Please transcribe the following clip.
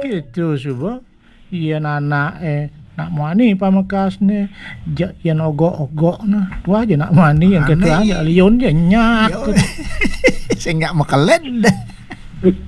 itu subuh. Iya anak nak mani pamakas ni yang ogok-ogok nah. Tu aja nak mani yang kata aja liun je nyak. Saya enggak makalan dah.